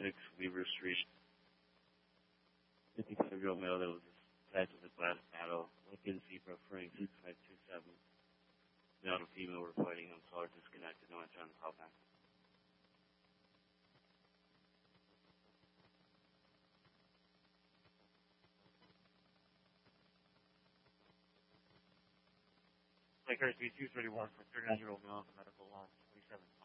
Weaver Street. 55-year-old male that was attacked with a glass paddle. Lincoln Zebra Frank 6527. Male and female were fighting. I'm sorry, disconnected. No answer on the call back. Lakers B231 for 39-year-old male at the medical line 27.